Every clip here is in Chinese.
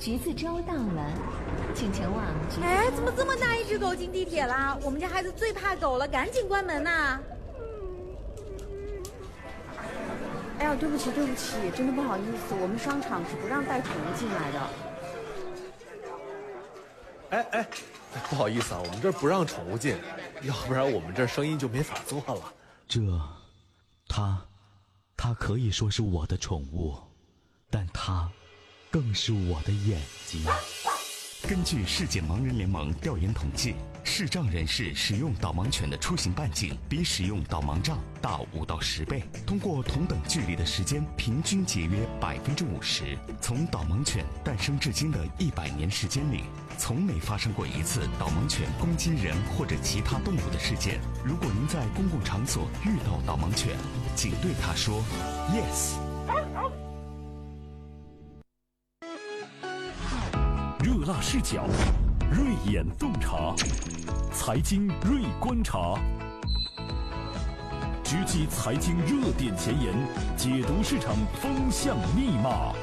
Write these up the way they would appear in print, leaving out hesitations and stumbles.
橘子粥到了，请前往橘子粥。 哎，怎么这么大一只狗进地铁啦？我们家孩子最怕狗了，赶紧关门呐！ 哎呀，对不起，真的不好意思，我们商场是不让带宠物进来的。 哎，不好意思啊，我们这儿不让宠物进，要不然我们这儿生意就没法做了。 它可以说是我的宠物，但它更是我的眼睛。根据世界盲人联盟调研统计，视障人士使用导盲犬的出行半径比使用导盲杖大5到10倍，通过同等距离的时间平均节约50%。从导盲犬诞生至今的100年时间里，从没发生过一次导盲犬攻击人或者其他动物的事件。如果您在公共场所遇到导盲犬，请对它说 yes。 热辣视角，锐眼洞察，财经锐观察，直击财经热点前沿，解读市场风向密码。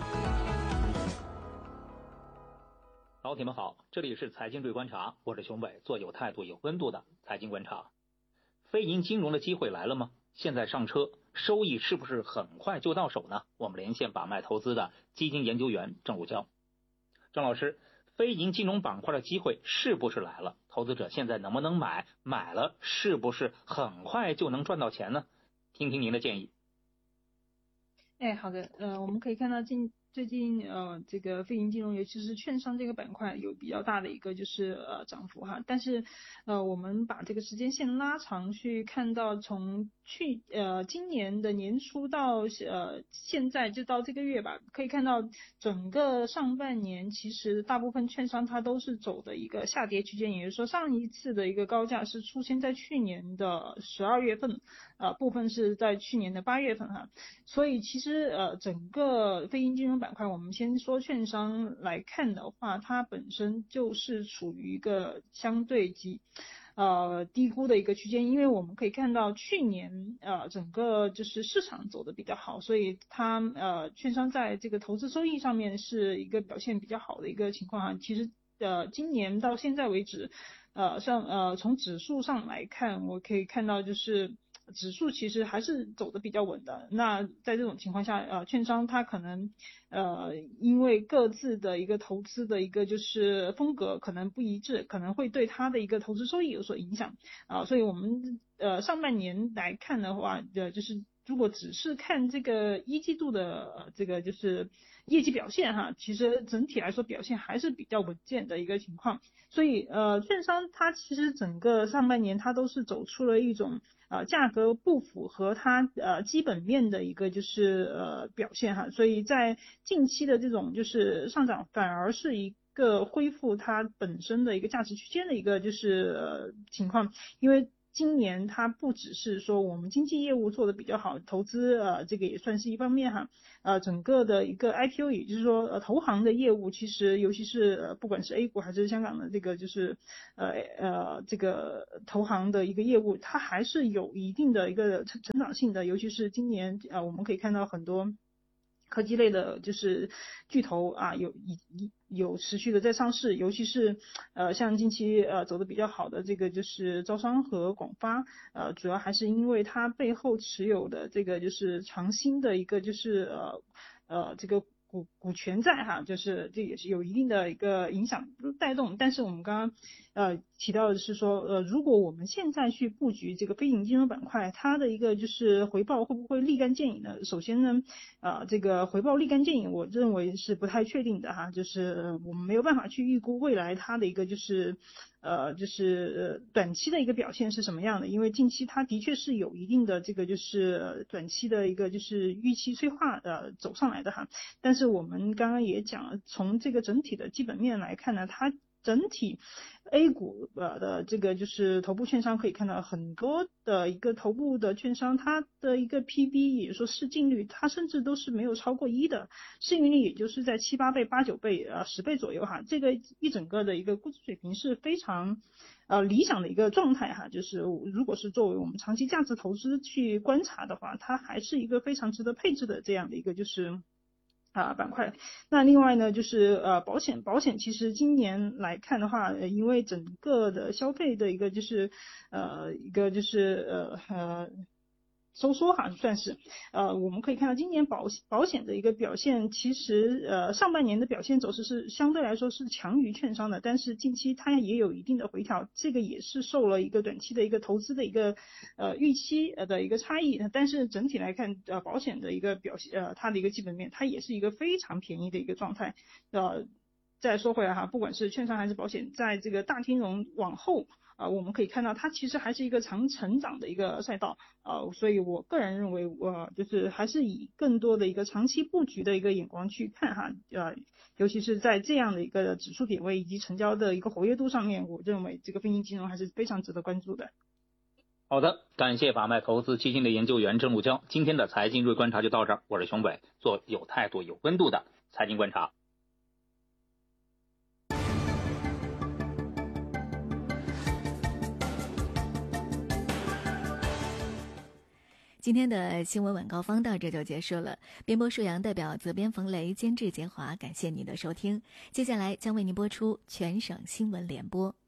老铁们好，这里是财经锐观察，我是熊伟，做有态度有温度的财经观察。非银金融的机会来了吗？现在上车，收益是不是很快就到手呢？我们连线把脉投资的基金研究员郑汝娇。郑老师，非银金融板块的机会是不是来了？投资者现在能不能买？买了是不是很快就能赚到钱呢？听听您的建议。 好的，我们可以看到最近这个非银金融，尤其是券商这个板块有比较大的一个就是涨幅哈，但是我们把这个时间线拉长去看到从今年的年初到现在就到这个月吧，可以看到整个上半年其实大部分券商它都是走的一个下跌区间，也就是说上一次的一个高价是出现在去年的12月份，部分是在去年的8月份哈，所以其实整个非银金融板块，我们先说券商来看的话，它本身就是处于一个相对低估的一个区间，因为我们可以看到去年整个就是市场走的比较好，所以它券商在这个投资收益上面是一个表现比较好的一个情况啊。其实今年到现在为止，从指数上来看，我可以看到就是指数其实还是走的比较稳的。那在这种情况下，券商它可能因为各自的一个投资的一个就是风格可能不一致，可能会对它的一个投资收益有所影响所以我们上半年来看的话，就是如果只是看这个一季度的这个就是业绩表现哈，其实整体来说表现还是比较稳健的一个情况。所以券商它其实整个上半年它都是走出了一种价格不符合它基本面的一个就是表现哈，所以在近期的这种就是上涨反而是一个恢复它本身的一个价值区间的一个就是情况，因为今年它不只是说我们经纪业务做的比较好，投资这个也算是一方面哈，整个的一个 IPO 也就是说投行的业务其实尤其是不管是 A 股还是香港的这个就是这个投行的一个业务，它还是有一定的一个成长性的，尤其是今年我们可以看到很多科技类的就是巨头有持续的在上市，尤其是像近期走的比较好的这个就是招商和广发，主要还是因为它背后持有的这个就是长兴的一个就是这个股权在哈，就是这也是有一定的一个影响带动。但是我们刚刚提到的是说如果我们现在去布局这个非银金融板块，它的一个就是回报会不会立竿见影呢？首先呢这个回报立竿见影我认为是不太确定的哈，就是我们没有办法去预估未来它的一个就是短期的一个表现是什么样的，因为近期它的确是有一定的这个就是短期的一个就是预期催化走上来的哈，但是我们刚刚也讲了，从这个整体的基本面来看呢，它整体 A 股的这个就是头部券商可以看到很多的一个头部的券商，它的一个 PB 也就是说市净率，它甚至都是没有超过1的，市盈率也就是在7、8倍、8、9倍、10倍左右哈，这个一整个的一个估值水平是非常理想的一个状态哈，就是如果是作为我们长期价值投资去观察的话，它还是一个非常值得配置的这样的一个就是板块。那另外呢，就是保险其实今年来看的话，因为整个的消费的一个就是收缩哈，算是我们可以看到今年保险的一个表现，其实上半年的表现走势是相对来说是强于券商的，但是近期它也有一定的回调，这个也是受了一个短期的一个投资的一个预期的一个差异，但是整体来看保险的一个表现它的一个基本面它也是一个非常便宜的一个状态。再说回来哈，不管是券商还是保险，在这个大金融往后我们可以看到它其实还是一个长成长的一个赛道所以我个人认为就是还是以更多的一个长期布局的一个眼光去看哈尤其是在这样的一个指数点位以及成交的一个活跃度上面，我认为这个非银金融还是非常值得关注的。 好的，感谢法脉投资基金的研究员郑路娇。今天的财经锐观察就到这儿，我是熊伟，做有态度有温度的财经观察。 今天的新闻晚高峰到这就结束了。编播舒阳代表责编冯雷，监制杰华，感谢您的收听。接下来将为您播出全省新闻联播。